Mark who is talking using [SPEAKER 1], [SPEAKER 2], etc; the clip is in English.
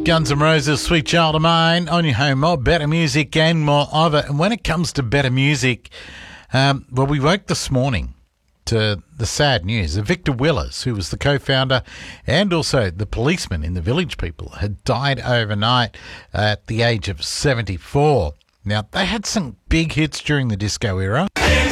[SPEAKER 1] Guns N' Roses, Sweet Child of Mine, on your home of better music and more of it. And when it comes to better music, we woke this morning to the sad news that Victor Willers, who was the co-founder and also the policeman in the Village People, had died overnight at the age of 74. Now, they had some big hits during the disco era.